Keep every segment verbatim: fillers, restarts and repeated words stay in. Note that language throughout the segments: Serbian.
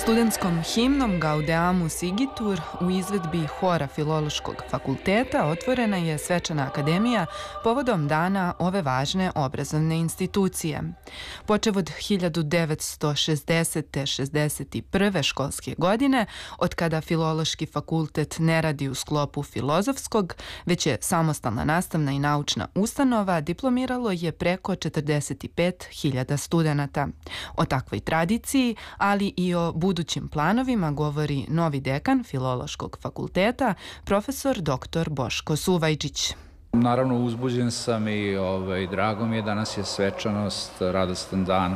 Studentskom himnom Gaudeamus Igitur u izvedbi Hora Filološkog fakulteta otvorena je svečana akademija povodom dana ove važne obrazovne institucije. Počev od hiljadu devetsto šezdesete. šezdeset prve. školske godine, od kada Filološki fakultet ne radi u sklopu filozofskog, već je samostalna nastavna i naučna ustanova, diplomiralo je preko četrdeset pet hiljada studenata. O takvoj tradiciji, ali i o budućim planovima govori novi dekan Filološkog fakulteta, profesor doktor Boško Suvajčić. Naravno, uzbuđen sam i ovaj, drago mi je, danas je svečanost, radostan dan,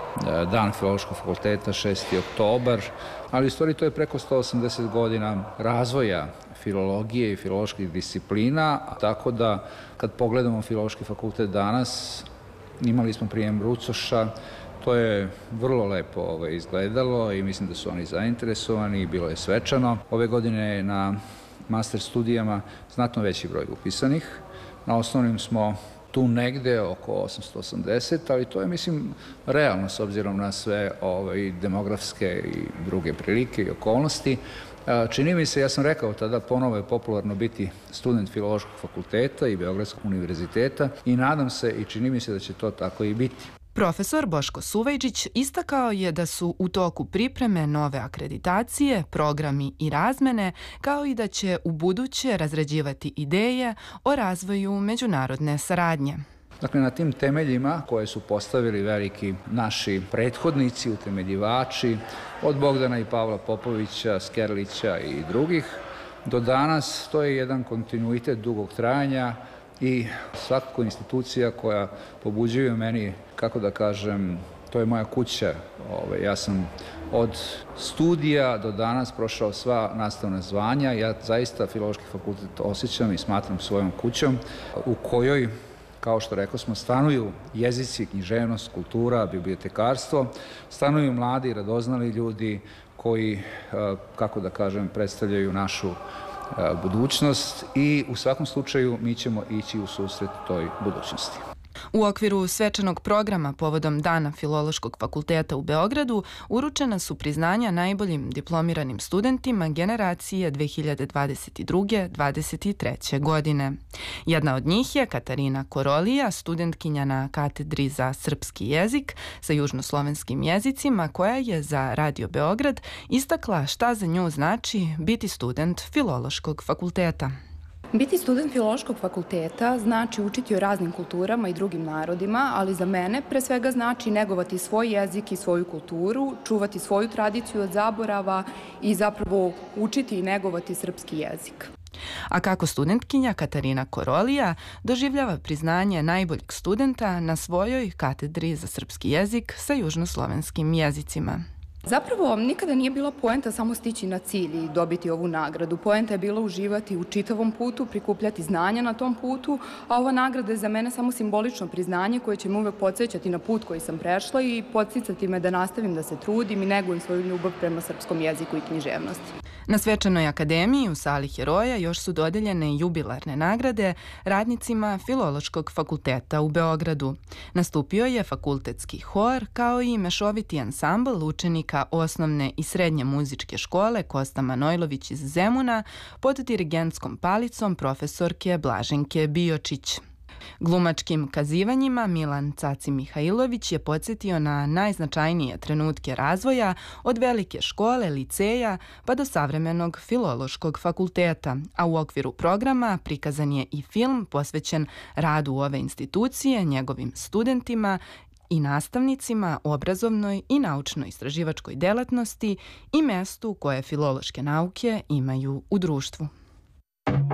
dan Filološkog fakulteta, šesti oktobar, ali u stvari to je preko sto osamdeset godina razvoja filologije i filoloških disciplina, tako da kad pogledamo Filološki fakultet danas, imali smo prijem brucoša. To je vrlo lepo ovaj, izgledalo i mislim da su oni zainteresovani i bilo je svečano. Ove godine je na master studijama znatno veći broj upisanih. Na osnovnim smo tu negde oko osamsto osamdeset, ali to je, mislim, realno s obzirom na sve ovaj, demografske i druge prilike i okolnosti. Čini mi se, ja sam rekao tada, ponovo je popularno biti student Filološkog fakulteta i Beogradskog univerziteta i nadam se i čini mi se da će to tako i biti. Profesor Boško Suvajčić istakao je da su u toku pripreme nove akreditacije, programi i razmene, kao i da će u buduće razrađivati ideje o razvoju međunarodne saradnje. Dakle, na tim temeljima koje su postavili veliki naši prethodnici, utemeljivači, od Bogdana i Pavla Popovića, Skerlića i drugih, do danas to je jedan kontinuitet dugog trajanja i svakako institucija koja pobuđuje meni, kako da kažem, to je moja kuća. Ove, ja sam od studija do danas prošao sva nastavna zvanja. Ja zaista Filološki fakultet osjećam i smatram svojom kućom u kojoj, kao što rekao smo, stanuju jezici, književnost, kultura, bibliotekarstvo, stanuju mladi, radoznali ljudi koji, kako da kažem, predstavljaju našu budućnost i u svakom slučaju mi ćemo ići u susret toj budućnosti. U okviru svečanog programa povodom Dana Filološkog fakulteta u Beogradu uručena su priznanja najboljim diplomiranim studentima generacije dve hiljade dvadeset druge. dvadeset treće. godine. Jedna od njih je Katarina Korolija, studentkinja na katedri za srpski jezik sa južnoslovenskim jezicima, koja je za Radio Beograd istakla šta za nju znači biti student Filološkog fakulteta. Biti student Filološkog fakulteta znači učiti o raznim kulturama i drugim narodima, ali za mene pre svega znači negovati svoj jezik i svoju kulturu, čuvati svoju tradiciju od zaborava i zapravo učiti i negovati srpski jezik. A kako studentkinja Katarina Korolija doživljava priznanje najboljeg studenta na svojoj katedri za srpski jezik sa južnoslovenskim jezicima? Zapravo, nikada nije bila poenta samo stići na cilj i dobiti ovu nagradu. Poenta je bila uživati u čitavom putu, prikupljati znanja na tom putu, a ova nagrada je za mene samo simbolično priznanje koje će me uvek podsjećati na put koji sam prešla i podsticati me da nastavim da se trudim i negujem svoju ljubav prema srpskom jeziku i književnosti. Na svečanoj akademiji u sali Heroja još su dodeljene jubilarne nagrade radnicima Filološkog fakulteta u Beogradu. Nastupio je fakultetski hor kao i mešoviti ansambl učenika osnovne i srednje muzičke škole Kosta Manojlović iz Zemuna pod dirigentskom palicom profesorke Blaženke Biočić. Glumačkim kazivanjima Milan Caci Mihajlović je podsjetio na najznačajnije trenutke razvoja od velike škole, liceja pa do savremenog Filološkog fakulteta, a u okviru programa prikazan je i film posvećen radu ove institucije, njegovim studentima i nastavnicima, obrazovnoj i naučno-istraživačkoj delatnosti i mestu koje filološke nauke imaju u društvu.